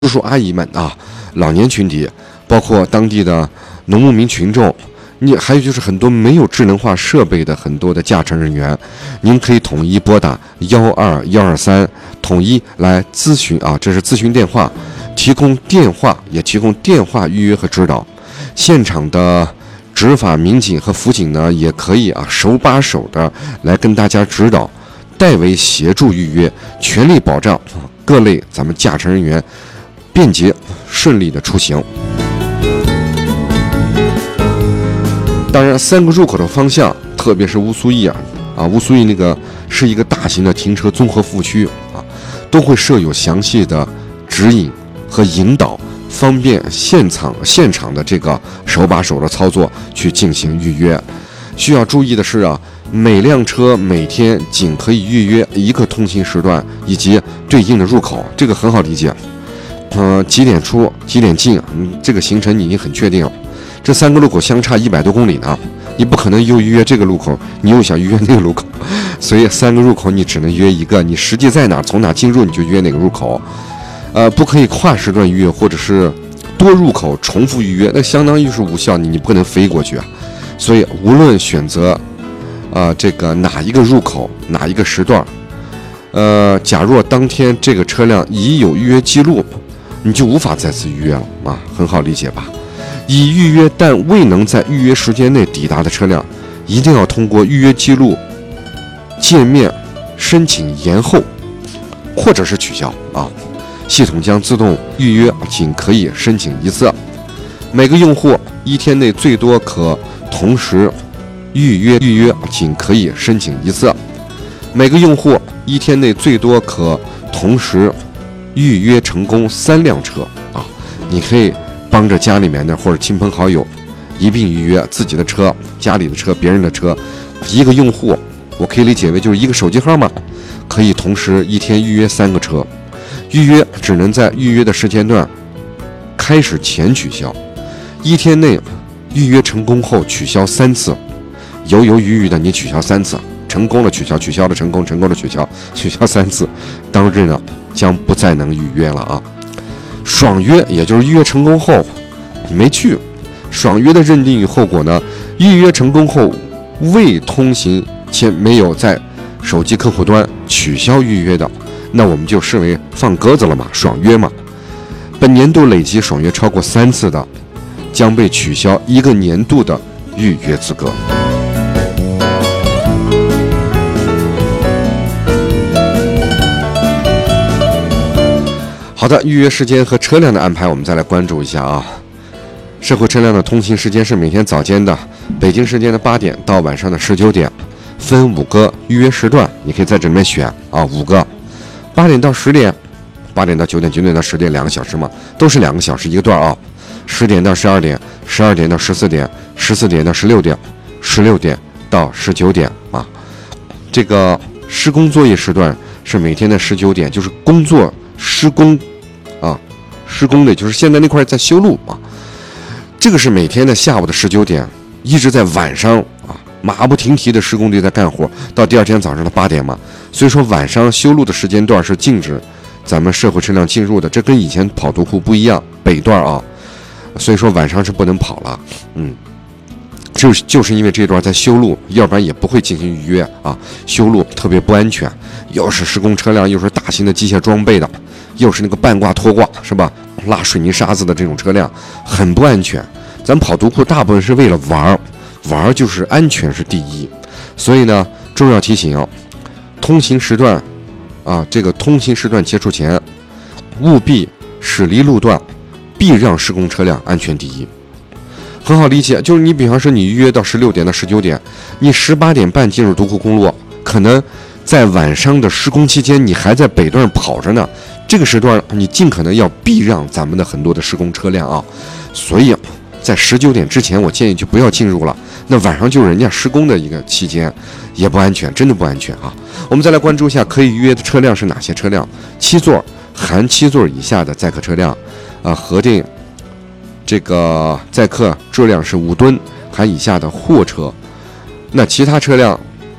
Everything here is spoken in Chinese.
叔叔阿姨们啊，老年群体，包括当地的农牧民群众，还有就是很多没有智能化设备的很多的驾乘人员，您可以统一拨打12123，统一来咨询啊，这是咨询电话，提供电话预约和指导。现场的执法民警和辅警呢，也可以啊手把手的来跟大家指导，代为协助预约，全力保障各类咱们驾乘人员便捷顺利的出行。当然，3个入口的方向，特别是乌苏驿乌苏驿那个是一个大型的停车综合服务区啊，都会设有详细的指引和引导，方便现场的这个手把手的操作去进行预约。需要注意的是啊，每辆车每天仅可以预约一个通行时段以及对应的入口，这个很好理解。几点出几点进，这个行程你已经很确定了。这3个路口相差100多公里呢，你不可能又预约这个路口，你又想预约那个路口，所以3个入口你只能约一个，你实际在哪，从哪进入你就约哪个入口。不可以跨时段预约或者是多入口重复预约，那相当于是无效，你不能飞过去啊。所以无论选择这个哪一个入口哪一个时段，假若当天这个车辆已有预约记录，你就无法再次预约了啊，很好理解吧？已预约但未能在预约时间内抵达的车辆，一定要通过预约记录界面申请延后或者是取消啊。系统将自动预约，仅可以申请一次。每个用户1天内最多可同时预约，仅可以申请一次。每个用户1天内最多可同时预约成功3辆车啊！你可以帮着家里面的或者亲朋好友一并预约自己的车、家里的车、别人的车。一个用户，我可以理解为就是一个手机号码，可以同时1天预约3个车。预约只能在预约的时间段开始前取消，1天内预约成功后取消3次，犹犹豫豫的你取消3次，成功了取消，取消了成功，成功了取消，取消3次，当日呢将不再能预约了啊。爽约也就是预约成功后你没去，爽约的认定与后果呢，预约成功后未通行且没有在手机客户端取消预约的，那我们就视为放鸽子了嘛，爽约嘛。本年度累计爽约超过3次的，将被取消1个年度的预约资格。好的，预约时间和车辆的安排，我们再来关注一下啊。社会车辆的通行时间是每天早间的北京时间的8点到晚上的19点，分5个预约时段，你可以在这里面选啊，5个，8点到10点，8点到9点，9点到10点，2个小时嘛，都是2个小时一个段啊。10点到12点，12点到14点，14点到16点，16点到19点啊。这个施工作业时段是每天的19点，就是施工的，就是现在那块在修路啊。这个是每天的下午的19点，一直在晚上啊，马不停蹄的施工队在干活，到第2天早上的8点嘛。所以说晚上修路的时间段是禁止咱们社会车辆进入的，这跟以前跑图库不一样，北段啊，所以说晚上是不能跑了。就是因为这段在修路，要不然也不会进行预约啊。修路特别不安全，又是施工车辆，又是大型的机械装备的，又是那个半挂拖挂，是吧？拉水泥沙子的这种车辆很不安全。咱跑图库大部分是为了玩就是安全是第一。所以呢，重要提醒，通行时段啊，这个通行时段结束前，务必驶离路段，避让施工车辆，安全第一。很好理解，就是你比方说你预约到16点到19点，你18点半进入独库公路，可能在晚上的施工期间你还在北段跑着呢，这个时段你尽可能要避让咱们的很多的施工车辆啊。所以在19点之前我建议就不要进入了，那晚上就是人家施工的一个期间，也不安全，真的不安全啊。我们再来关注一下可以预约的车辆是哪些车辆，7座含7座以下的载客车辆核定这个载客重量是5吨含以下的货车，那其他车辆